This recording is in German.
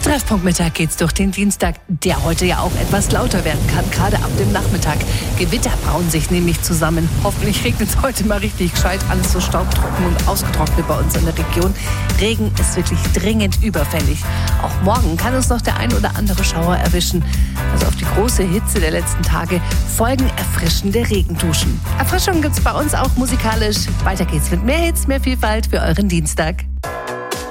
Treffpunkt Mittag geht's durch den Dienstag, der heute ja auch etwas lauter werden kann, gerade ab dem Nachmittag. Gewitter brauen sich nämlich zusammen. Hoffentlich regnet es heute mal richtig gescheit. Alles so staubtrocken und ausgetrocknet bei uns in der Region. Regen ist wirklich dringend überfällig. Auch morgen kann uns noch der ein oder andere Schauer erwischen. Also auf die große Hitze der letzten Tage folgen erfrischende Regenduschen. Erfrischung gibt's bei uns auch musikalisch. Weiter geht's mit mehr Hits, mehr Vielfalt für euren Dienstag.